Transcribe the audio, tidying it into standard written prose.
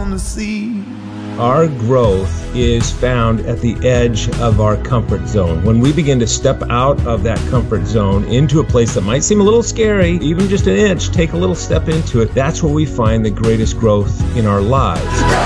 on the sea. Our growth is found at the edge of our comfort zone. When we begin to step out of that comfort zone into a place that might seem a little scary, even just an inch, take a little step into it, that's where we find the greatest growth in our lives.